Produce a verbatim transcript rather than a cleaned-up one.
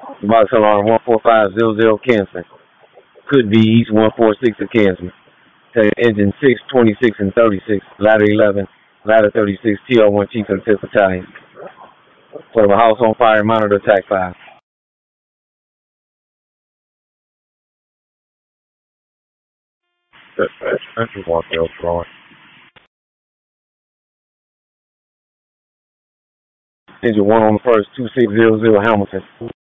Box alarm one four five zero zero Kansas. Could be East one four six of Kansas. Engine six, twenty-six, and thirty-six. Ladder eleven. Ladder thirty-six. T R one Chief and fifth Battalion. For the house on fire. Monitor attack five. Entry one zero throwing. Engine one on the first. two six zero zero Hamilton.